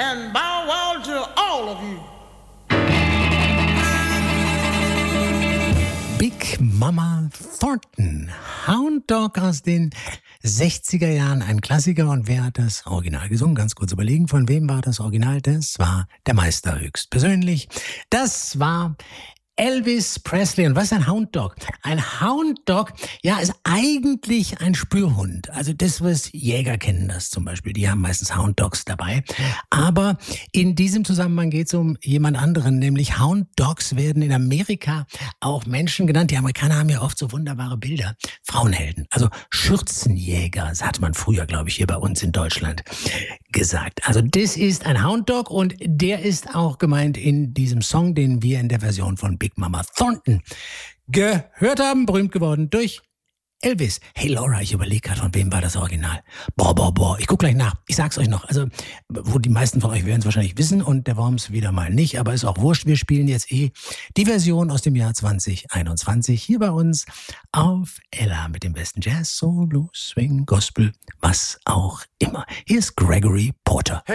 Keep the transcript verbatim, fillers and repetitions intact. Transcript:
and bow wow to all of you. Big Mama Thornton, Hound Dog aus den sechziger Jahren, ein Klassiker. Und wer hat das Original gesungen? Ganz kurz überlegen, von wem war das Original? Das war der Meister höchstpersönlich. Das war Elvis Presley. Und was ist ein Hound Dog? Ein Hound Dog, ja, ist eigentlich ein Spürhund. Also das, was Jäger kennen das zum Beispiel. Die haben meistens Hound Dogs dabei. Aber in diesem Zusammenhang geht es um jemand anderen, nämlich Hound Dogs werden in Amerika auch Menschen genannt. Die Amerikaner haben ja oft so wunderbare Bilder. Frauenhelden, also Schürzenjäger, das hatte man früher, glaube ich, hier bei uns in Deutschland gesagt. Also das ist ein Hound Dog und der ist auch gemeint in diesem Song, den wir in der Version von Big Mama Thornton gehört haben, berühmt geworden durch Elvis. Hey Laura, ich überlege gerade, von wem war das Original? Boah, boah, boah, ich guck gleich nach. Ich sag's euch noch. Also, wo die meisten von euch werden es wahrscheinlich wissen und der Worms wieder mal nicht, aber ist auch wurscht. Wir spielen jetzt eh die Version aus dem Jahr zwanzig einundzwanzig hier bei uns auf Ella mit dem besten Jazz, Soul, Blues, Swing, Gospel, was auch immer. Hier ist Gregory Porter.